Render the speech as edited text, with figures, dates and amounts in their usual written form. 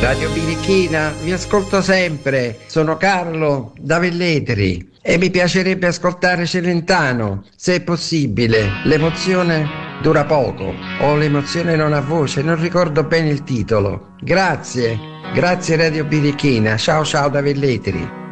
Radio Birichina, vi ascolto sempre, sono Carlo da Velletri e mi piacerebbe ascoltare Celentano, se è possibile. L'emozione dura poco, o l'emozione non ha voce, non ricordo bene il titolo. Grazie Radio Birichina, ciao ciao da Velletri.